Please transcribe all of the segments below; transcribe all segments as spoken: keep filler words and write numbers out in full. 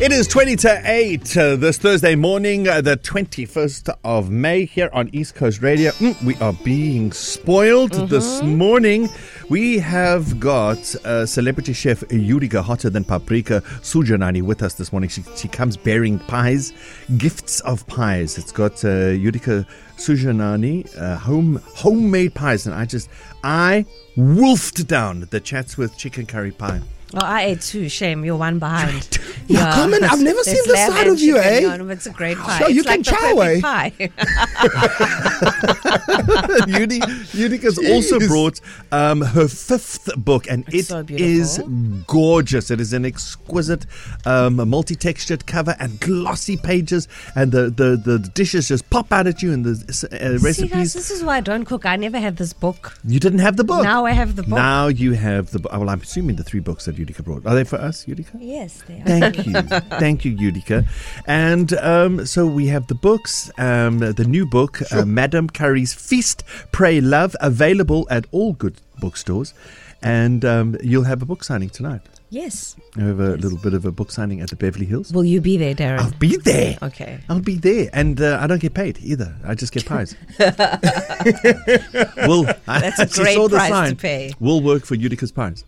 It is twenty to eight uh, this Thursday morning, uh, the twenty-first of May here on East Coast Radio. Mm, we are being spoiled mm-hmm. this morning. We have got uh, celebrity chef Yurika Hotter Than Paprika Sujanani with us this morning. She, she comes bearing pies, gifts of pies. It's got uh, Yurika Sujanani, uh, home homemade pies. And I just, I wolfed down the chats with chicken curry pie. Well, I ate too. Shame, you're one behind. Yeah, yeah. Come on, I've never seen this side of you, eh? On, it's a great pie. Sure, it's you like can chow, eh? Pie. Yudi, Yudika's also brought um, her fifth book, and it's it so is gorgeous. It is an exquisite, um, multi-textured cover and glossy pages, and the, the, the dishes just pop out at you, and the uh, recipes. See, guys, this is why I don't cook. I never had this book. You didn't have the book. Now I have the book. Now you have the book. Well, I'm assuming the three books that Yudika brought. Are they for us, Yudika? Yes, they are. Thank you. Thank you, Yudika. And um, so we have the books, um, the new book, sure. uh, Madam Curry's Feast, Pray, Love, available at all good bookstores. And um, you'll have a book signing tonight. Yes. I have a yes. little bit of a book signing at the Beverly Hills. Will you be there, Darren? I'll be there. Okay. I'll be there. And uh, I don't get paid either. I just get pies. Will, That's I, a great saw the price sign. to pay. Will work for Yudika's pies.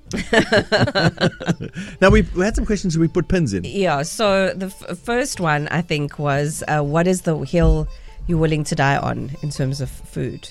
Now, we, we had some questions we put pins in. Yeah, so the f- first one, I think, was uh, what is the hill you're willing to die on in terms of food?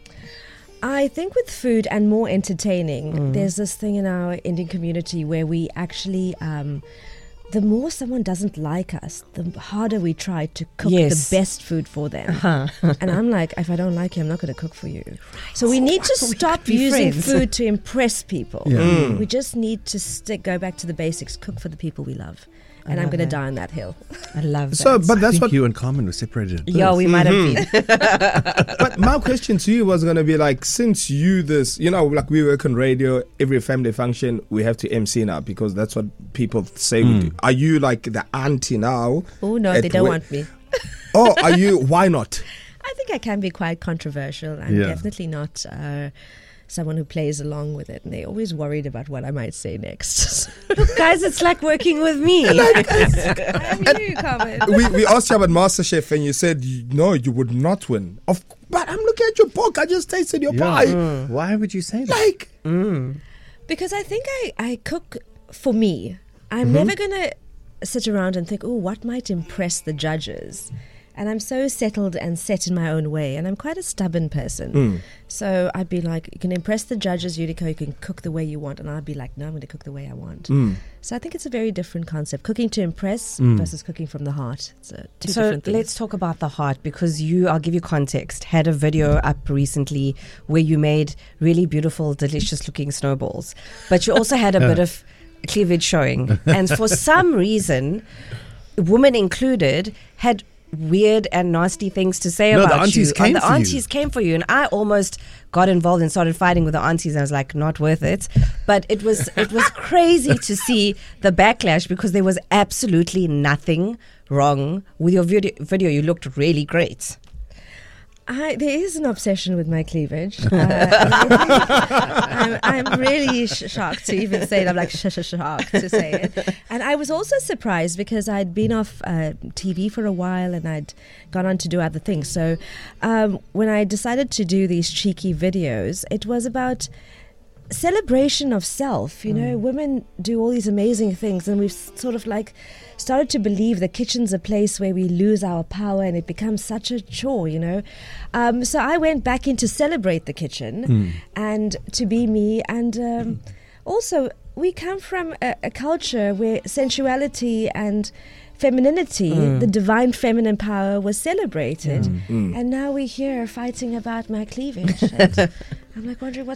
I think with food and more entertaining, mm. there's this thing in our Indian community where we actually, um, the more someone doesn't like us, the harder we try to cook yes. the best food for them. Uh-huh. And I'm like, if I don't like you, I'm not going to cook for you. So we need to stop using friends. food to impress people. Yeah. Mm. We just need to stick, go back to the basics, cook for the people we love. And I'm going to die on that hill. I love that. So, but I that's think what you and Carmen were separated. At yeah, birth. we might mm-hmm. have been. But my question to you was going to be like, since you this, you know, like we work on radio, every family function, we have to M C now because that's what people say Mm. we do. Are you like the auntie now? Oh, no, at they don't where- want me. Oh, are you? Why not? I think I can be quite controversial. I'm Yeah. definitely not uh, someone who plays along with it. And they're always worried about what I might say next. Guys, it's like working with me. I'm you, Carmen. we, we asked you about MasterChef and you said, you, no, you would not win. Of, but I'm looking at your book. I just tasted your Yeah. pie. Mm. Why would you say that? Like, mm. Because I think I, I cook for me. I'm Mm-hmm. never going to sit around and think, oh, what might impress the judges? And I'm so settled and set in my own way. And I'm quite a stubborn person. Mm. So I'd be like, you can impress the judges, Yudika, you can cook the way you want. And I'd be like, no, I'm going to cook the way I want. Mm. So I think it's a very different concept. Cooking to impress Mm. versus cooking from the heart. It's uh, two So different things. let's talk about the heart, because you, I'll give you context, had a video up recently where you made really beautiful, delicious looking snowballs. But you also had a bit of cleavage showing. And for some reason, women included, had weird and nasty things to say No, the about aunties you. came the for you. aunties came for you, and I almost got involved and started fighting with the aunties. And I was like, not worth it. But it was it was crazy to see the backlash, because there was absolutely nothing wrong with your video. Video, you looked really great. I, there is an obsession with my cleavage. Uh, I'm, I'm really sh- shocked to even say it. I'm like sh- sh- shocked to say it. And I was also surprised because I'd been off uh, T V for a while and I'd gone on to do other things. So um, when I decided to do these cheeky videos, it was about celebration of self. You know, women do all these amazing things, and we've sort of like started to believe the kitchen's a place where we lose our power and it becomes such a chore, you know. Um, so I went back in to celebrate the kitchen Mm. and to be me. And um, also, we come from a, a culture where sensuality and femininity, Mm. the divine feminine power, was celebrated. Mm. Mm. And now we're here fighting about my cleavage. And I'm like wondering what's